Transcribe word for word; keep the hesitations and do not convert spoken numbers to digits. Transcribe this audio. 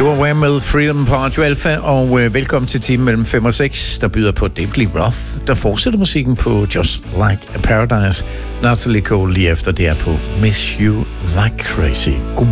Det var Wham med Freedom på Radio Alpha, og øh, velkommen til timen mellem fem og seks, der byder på David Lee Roth, der fortsætter musikken på Just Like a Paradise. Natalie Cole lige efter, det er på Miss You Like Crazy. God